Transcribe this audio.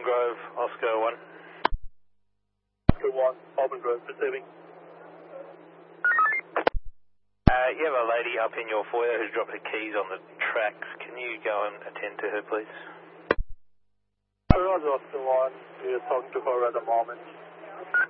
Auburn Grove, Oscar 1. Oscar 1, Auburn Grove, receiving. You have a lady up in your foyer who's dropped her keys on the tracks. Can you go and attend to her, please? Roger, Oscar 1. We are talking to her at the moment.